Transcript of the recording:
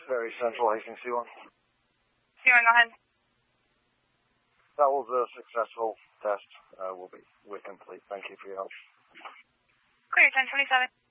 Very Central Hastings C1. C1, go ahead. That was a successful test. We're complete. Thank you for your help. Clear, 1027.